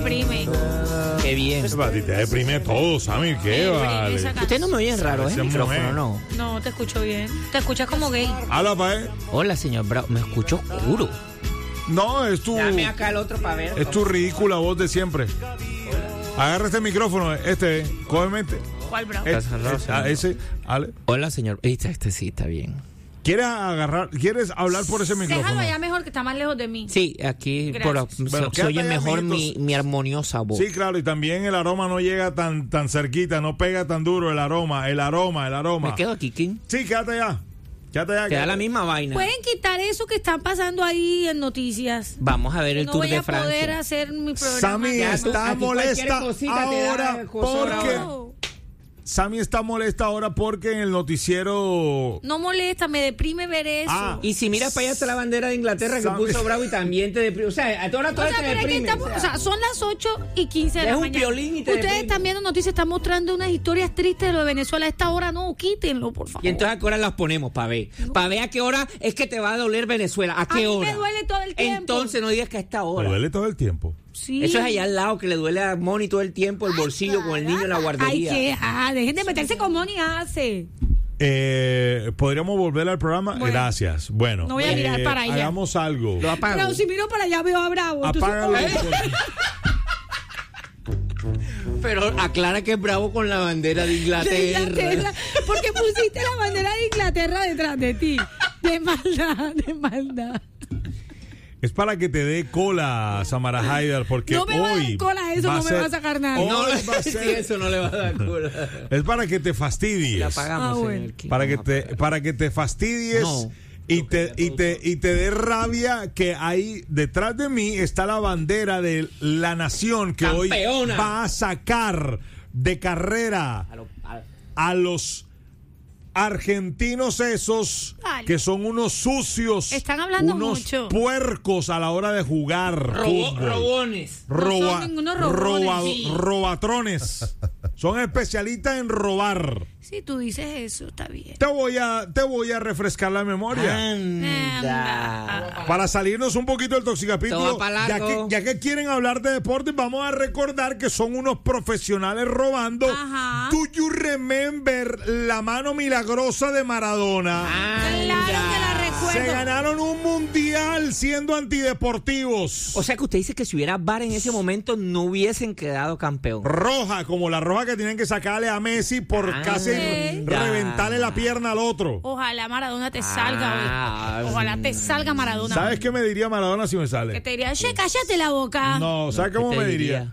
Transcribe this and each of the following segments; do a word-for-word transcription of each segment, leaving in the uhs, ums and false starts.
deprime. Qué bien. A ti te deprime todo, Sammy, ¿qué Me vale? deprime esa Usted no me oye raro, ¿eh? Ese El micrófono, mujer. no. No, te escucho bien. Te escuchas como gay. Habla, pa' él. Hola, señor Bravo. Me escucho oscuro. No, es tu, Dame acá el otro para ver. es tu ridícula voz de siempre. Agarra este micrófono, este, cógeme este. ¿Cuál, Bravo? este, Estás cerrado, este, ah, señor. ese, Ale. Hola, señor. Este, este sí está bien. ¿Quieres agarrar, quieres hablar por ese micrófono? Déjalo allá mejor, que está más lejos de mí. Sí, aquí por, Gracias. se, Bueno, se oye quédate ahí, mejor mi, amiguitos. mi armoniosa voz. Sí, claro, y también el aroma no llega tan, tan cerquita, no pega tan duro el aroma, el aroma, el aroma. Me quedo aquí, King. Sí, quédate allá. Quédate allá. Te da quédate. la misma vaina. Pueden quitar eso que están pasando ahí en noticias. Vamos a ver el No Tour voy de a poder Francia. hacer mi programa. Sammy Ya, tú- está aquí cualquier molesta cosita te da ahora el coso porque No, Sammy está molesta ahora porque en el noticiero no molesta, me deprime ver eso. Ah. Y si miras para allá está la bandera de Inglaterra que Sabe- puso Bravo y también te deprime. O sea, a todas O todas sea, te pero es que deprime. estamos- o sea, son las ocho y quince de Es la un mañana. violín y te Ustedes deprime. están viendo noticias, están mostrando unas historias tristes de lo de Venezuela. A esta hora no, quítenlo, por favor. Y entonces a qué hora las ponemos para ver. Para ver a qué hora es que te va a doler Venezuela. ¿A qué mí hora? me duele todo el tiempo. Entonces no digas que a esta me hora. duele todo el tiempo. Sí. Eso es allá al lado que le duele a Moni todo el tiempo el bolsillo con el niño en la Ay, guardería. que, ah, dejen de meterse con Moni hace. Eh, ¿Podríamos volver al programa? Bueno. Gracias. Bueno, No voy a mirar para allá. hagamos algo. Lo apago. Pero si miro para allá veo a Bravo. entonces, Apágalo. Pero aclara que es Bravo con la bandera de de Inglaterra. Inglaterra, porque pusiste la bandera de Inglaterra detrás de ti. De maldad, de maldad. Es para que te dé cola, Samara Haidar, porque No me va a dar hoy cola eso, va no me ser- va a sacar nada. hoy No, va a sí, ser- eso no le va a dar cura. es para que te fastidies. La apagamos, Ah, bueno. señor King. Para que Vamos a te apagar. para que te fastidies No. y te y te y te dé rabia que ahí detrás de mí está la bandera de la nación que Campeona. hoy va a sacar de carrera A lo- a- a los argentinos esos Dale. que son unos sucios, Están hablando unos mucho. puercos a la hora de jugar Robo- fútbol. robones. Roba- No son ningunos robones, roba- sí. robatrones. Son especialistas en robar. Si tú dices eso, está bien. Te voy a, te voy a refrescar la memoria. Anda. Para salirnos un poquito del toxicapítulo, Todo pa' ya largo. que, ya que quieren hablar de deporte, vamos a recordar que son unos profesionales robando. Ajá. Do you remember la mano milagrosa de Maradona? Claro que la Se recuerdo. ganaron un mundial siendo antideportivos. O sea que usted dice que si hubiera V A R en ese momento no hubiesen quedado campeón. Roja, como la roja que tienen que sacarle a Messi por Ah. casi Anda. reventarle la pierna al otro. Ojalá Maradona te salga Ah, hoy. Ojalá te salga Maradona. ¿Sabes qué me diría Maradona si me Que sale? te diría, che, cállate la boca. No, ¿sabes ¿Qué cómo te me diría?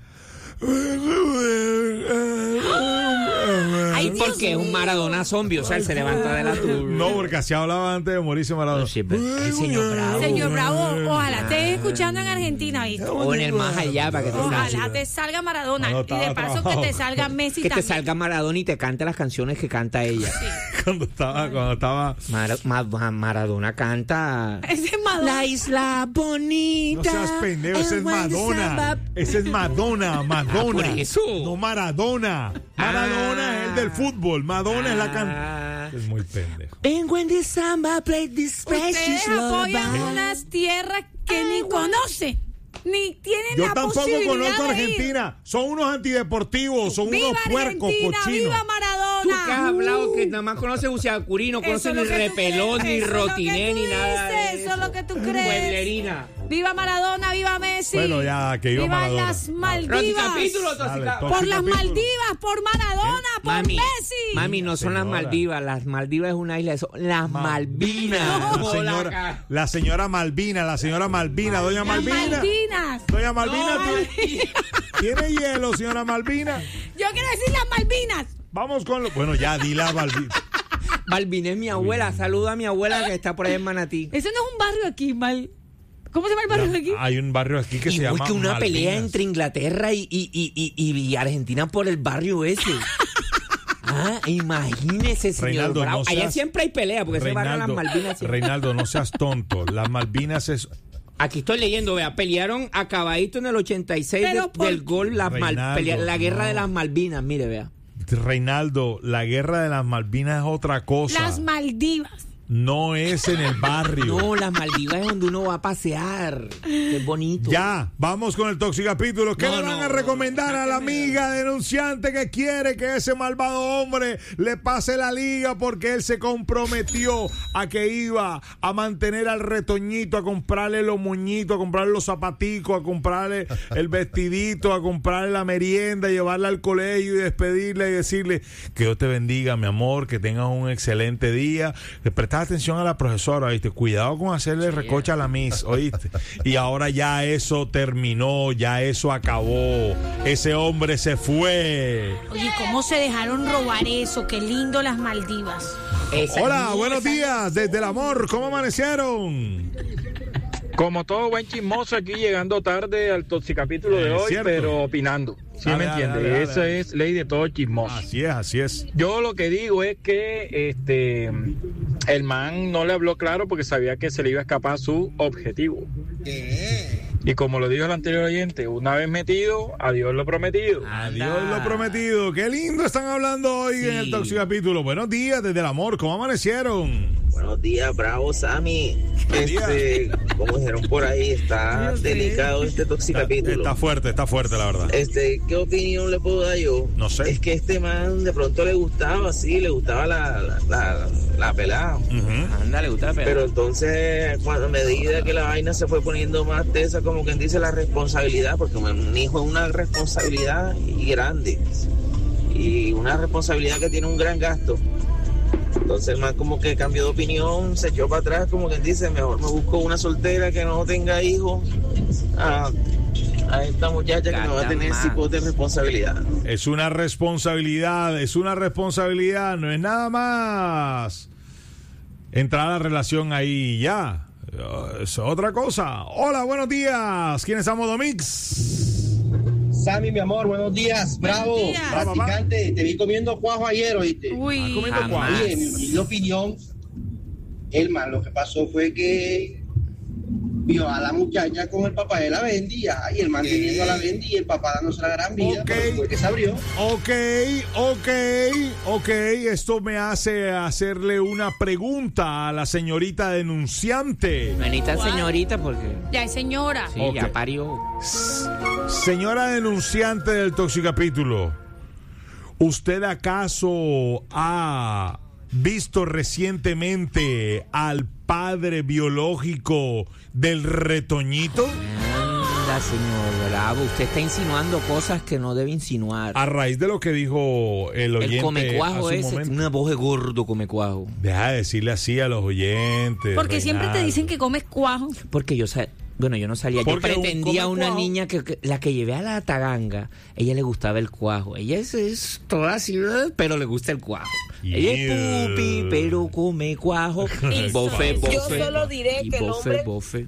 Ay, Dios Porque es un mío. Maradona zombie, o sea, él se levanta de la tumba. No, porque así hablaba antes de morirse Maradona. Sí, pero el señor Bravo. Señor Bravo, ojalá estés escuchando en Argentina, ¿viste? O en el más allá para que te Ojalá salga. te salga Maradona. No, Y estaba de paso que trabajado. te salga Messi Que te también. salga Maradona y te cante las canciones que canta ella. Cuando estaba, cuando estaba. Mara- Ma- Ma- Maradona canta. Ese es Madonna. La isla bonita. No seas pendejo, ese es el buen Madonna. samba. Ese es Madonna, Madonna. Ah, por eso. No Maradona. Maradona Ah. es el del fútbol. Madonna es la Ah. cantante. Es muy pendejo. And when the samba play this Ustedes precious apoyan lullaby. unas tierras que ni conocen, ni tienen Yo la tampoco posibilidad conozco a de ir. Argentina. Son unos antideportivos, son ¡Viva unos puercos Argentina! cochinos. ¡Viva Tú que has Maradona! hablado que nada más conoces Uciacurí, no Eso conoces es ni lo que tú repelón, crees, ni eso es lo que rotiné, tú ni nada. de dices, eso es lo que tú crees. Pueblerina. ¡Viva Maradona! ¡Viva Messi! Bueno, ya, que viva ¡Viva Maradona. las Roti Maldivas! capítulo, Dale, Tosica- to- ¡Por las capítulo. Maldivas! ¡Por Maradona! ¡Por Mami, Messi! mami, no son las Señora. Maldivas. Las Maldivas es una isla, son las Malvinas. La No, señora, la- la señora Malvina, la señora Malvina, doña ¡Las Malvina. Malvinas! Doña Malvina, No, ¿tiene, ¿tiene hielo, señora Malvina? Yo quiero decir las Malvinas. Vamos con lo. Bueno, ya, di la Malvina. Malvin es mi abuela. Saluda a mi abuela que está por ahí en Manatí. Ese no es un barrio aquí, mal. ¿Cómo se llama el barrio de aquí? Hay un barrio aquí que se Igual llama que una Malvinas. pelea entre Inglaterra y, y, y, y, y Argentina por el barrio ese. Ah, imagínese, señor Reinaldo, Bravo. no Allá seas- siempre hay pelea, porque se van a las Reinaldo, Malvinas. siempre. Reinaldo, no seas tonto. Las Malvinas es. Aquí estoy leyendo, vea, pelearon acabadito en el ochenta y seis Pero de- por- del gol, las Mal- Reinaldo, pelea- la guerra no. de las Malvinas, mire, vea. Reinaldo, la guerra de las Malvinas es otra cosa. Las Maldivas. no es en el barrio. No, las Maldivas es donde uno va a pasear. Qué bonito. Ya, vamos con el Toxicapítulo. ¿Qué No, le van no, a recomendar no, a la sáquenme. amiga denunciante que quiere que ese malvado hombre le pase la liga porque él se comprometió a que iba a mantener al retoñito, a comprarle los moñitos, a comprarle los zapaticos, a comprarle el vestidito, a comprarle la merienda, llevarla al colegio y despedirle y decirle que Dios te bendiga, mi amor, que tengas un excelente día. Le prestas atención a la profesora, ¿oíste? Cuidado con hacerle recocha a la Miss, ¿oíste? Y ahora ya eso terminó, ya eso acabó. Ese hombre se fue. Oye, ¿cómo se dejaron robar eso? Qué lindo las Maldivas. Esa Hola, niña, buenos esa- días, desde el amor, ¿cómo amanecieron? Como todo buen chismoso aquí llegando tarde al toxicapítulo de Es hoy, cierto. pero opinando. ¿Sí Dale, me dale, entiende? dale, dale. Esa es ley de todo chismoso. Así es, así es. Yo lo que digo es que este el man no le habló claro porque sabía que se le iba a escapar su objetivo. Y como lo dijo el anterior oyente, una vez metido, adiós lo prometido. Adiós lo prometido. Qué lindo están hablando hoy Sí. en el Toxicapítulo. Buenos días, desde el amor, ¿cómo amanecieron? Buenos días, bravo Sammy. Buen día. Este, como dijeron por ahí, está Yo sé. delicado este Está, toxicapítulo. está fuerte, está fuerte, la verdad. Este, ¿qué opinión le puedo dar yo? No sé. Es que este man de pronto le gustaba, sí, le gustaba la, la, la, la pelada. Ujú. Anda, le gusta la pelada. Pero entonces, cuando a medida que la vaina se fue poniendo más tesa, como quien dice, la responsabilidad, porque un hijo es una responsabilidad y grande. Y una responsabilidad que tiene un gran gasto. Entonces el man como que cambió de opinión, se echó para atrás, como quien dice, mejor me busco una soltera que no tenga hijos a, a esta muchacha que me va a Gata tener más. cipote de responsabilidad. Es una responsabilidad, es una responsabilidad, no es nada más entrar a la relación ahí y ya. Es otra cosa. Hola, buenos días. ¿Quién estamos, Domix? Sammy, mi amor, buenos días. Bravo, días. practicante. Te vi comiendo cuajo ayer, ¿oíste? Uy, comiendo Jamás. cuajo. Oye, mi humilde opinión, el man lo que pasó fue que vio a la muchacha con el papá de la Bendy, ajá, y el man teniendo a la Bendy y el papá dándose la gran vida, Ok. pero fue que se abrió. Ok, ok, ok. Esto me hace hacerle una pregunta a la señorita denunciante. Manita señorita, porque ya es señora. sí, Ok. ya parió. Señora denunciante del Toxicapítulo, ¿usted acaso ha visto recientemente al padre biológico del retoñito? Anda, señor Bravo. Usted está insinuando cosas que no debe insinuar. A raíz de lo que dijo el oyente El comecuajo hace un ese, momento. una voz de gordo comecuajo. Deja de decirle así a los oyentes. Porque siempre te Reinaldo. dicen que comes cuajo. Porque yo sa- bueno, yo no salía, yo Porque un pretendía come una cuajo. niña que, que- la que llevé a la taganga, ella le gustaba el cuajo. Ella es, es toda así, ¿verdad? Pero le gusta el cuajo. Ella es Yeah. pupi, pero come cuajo. Y Eso bofe, es. bofe. Yo solo diré y que el bofe, hombre- bofe.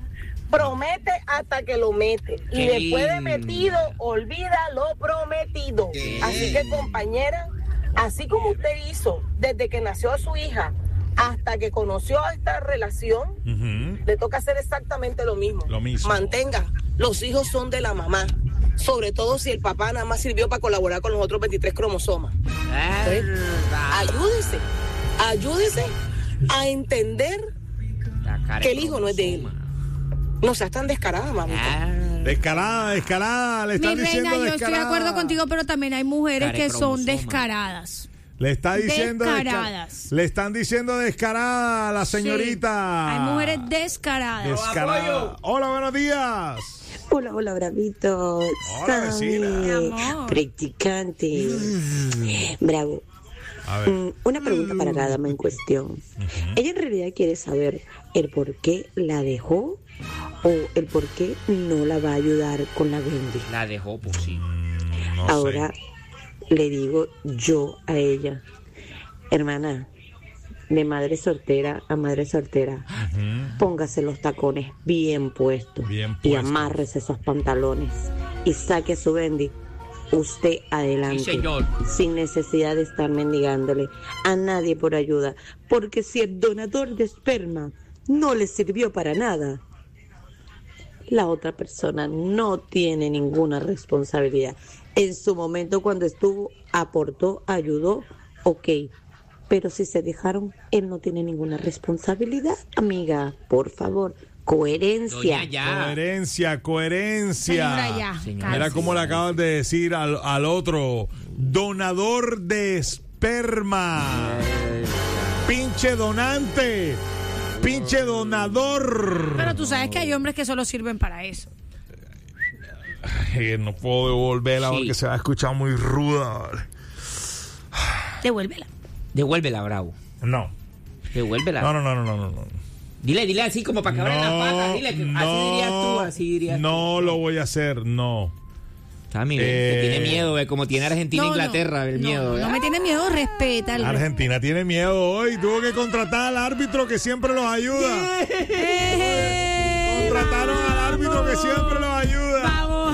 Promete hasta que lo mete. Y Qué después de lindo. metido, olvida lo prometido. Así que, compañera, así como usted hizo desde que nació su hija hasta que conoció esta relación, Ujú. le toca hacer exactamente lo mismo. Lo mismo. Mantenga, los hijos son de la mamá. Sobre todo si el papá nada más sirvió para colaborar con los otros veintitrés cromosomas. Ayúdese, ayúdese a entender La cara que el hijo no es de él. cromosoma. no seas tan descarada, mamita. Ah, Descarada, descarada. Le Mi están reina, diciendo yo estoy de descarada. acuerdo contigo, pero también hay mujeres Care que son cromosoma. descaradas. Le está diciendo desca- Descaradas. Le están diciendo descarada a la señorita. Sí, hay mujeres descaradas. Descarada. Hola, buenos días. Hola, hola, bravitos. Hola, vecina. Mi Sammy, amor. practicante. Bravo. A ver. Mm, Una pregunta para la dama en cuestión. Ella en realidad quiere saber el por qué la dejó o el por qué no la va a ayudar con la Bendy. la dejó, pues sí. No Ahora sé. le digo yo a ella, hermana, de madre soltera a madre soltera, póngase los tacones bien puestos, Bien y puestos. amárrese esos pantalones y saque su Bendy. Usted adelante, Sí, señor. sin necesidad de estar mendigándole a nadie por ayuda, porque si el donador de esperma no le sirvió para nada, la otra persona no tiene ninguna responsabilidad. En su momento cuando estuvo, aportó, ayudó, ok, Pero si se dejaron, él no tiene ninguna responsabilidad, amiga. Por favor, coherencia. Ya. Coherencia, coherencia. Señora, ya. Señora, Era como le acabas de decir al, al otro, donador de esperma. Pinche donante. Pinche donador. Pero tú sabes que hay hombres que solo sirven para eso. Ay, no puedo devolverla Sí. porque se va a escuchar muy ruda. Devuélvela. Devuélvela, Bravo. No. Devuélvela. No, no, no, no, no, no. Dile, dile así como para acabar en la pata. Dile, que no, así dirías tú, así dirías No tú. lo voy a hacer, no. Ah, Miguel, Eh, que tiene miedo, ve, como tiene Argentina e No, Inglaterra, el no, miedo. No, ¿eh? no me tiene miedo, respeta. El Argentina tiene miedo hoy. Tuvo que contratar al árbitro que siempre los ayuda. ¡Eh! Contrataron al árbitro que siempre los ayuda. ¡Vamos,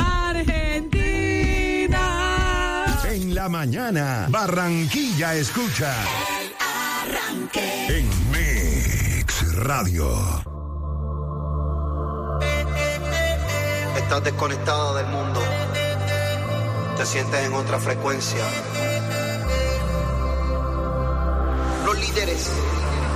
Argentina! En la mañana, Barranquilla escucha. En Mix Radio. Estás desconectado del mundo. Te sientes en otra frecuencia. Los líderes